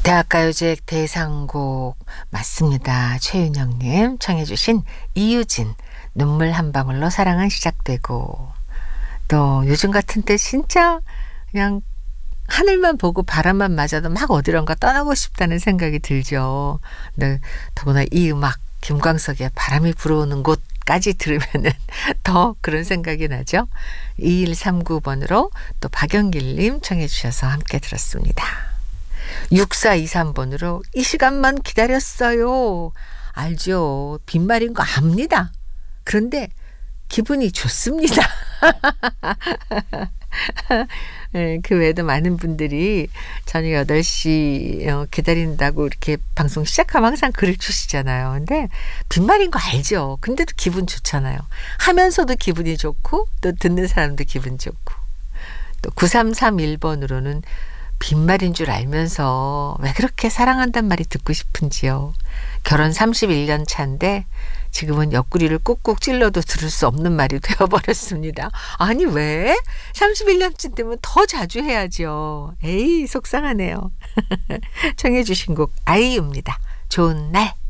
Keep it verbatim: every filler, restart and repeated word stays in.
대학가요제 대상곡 맞습니다. 최윤영님 청해 주신 이유진 눈물 한 방울로 사랑은 시작되고, 또 요즘 같은 때 진짜 그냥 하늘만 보고 바람만 맞아도 막 어디론가 떠나고 싶다는 생각이 들죠. 근데 더구나 이 음악 김광석의 바람이 불어오는 곳까지 들으면은 더 그런 생각이 나죠. 이일삼구 번으로 또 박영길님 청해 주셔서 함께 들었습니다. 육사이삼 번으로 이 시간만 기다렸어요. 알죠. 빈말인 거 압니다. 그런데 기분이 좋습니다. 네, 그 외에도 많은 분들이 저녁 여덟 시 어, 기다린다고 이렇게 방송 시작하면 항상 글을 주시잖아요. 근데 빈말인 거 알죠. 근데도 기분 좋잖아요. 하면서도 기분이 좋고 또 듣는 사람도 기분 좋고. 또 구삼삼일 번으로는 빈말인 줄 알면서 왜 그렇게 사랑한단 말이 듣고 싶은지요. 결혼 삼십일 년 차인데 지금은 옆구리를 꾹꾹 찔러도 들을 수 없는 말이 되어버렸습니다. 아니 왜? 삼십일 년쯤 되면 더 자주 해야죠. 에이 속상하네요. 청해 주신 곡 아이유입니다. 좋은 날.